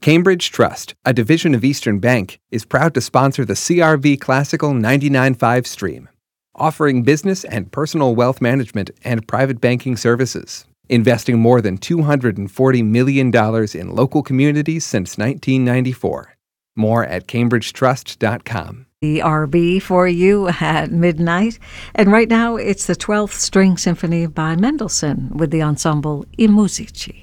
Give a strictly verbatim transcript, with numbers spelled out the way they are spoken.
Cambridge Trust, a division of Eastern Bank, is proud to sponsor the C R V Classical ninety-nine point five stream, offering business and personal wealth management and private banking services, investing more than two hundred forty million dollars in local communities since nineteen ninety-four. More at cambridge trust dot com. C R V for you at midnight. And right now it's the twelfth String Symphony by Mendelssohn with the ensemble I Musici.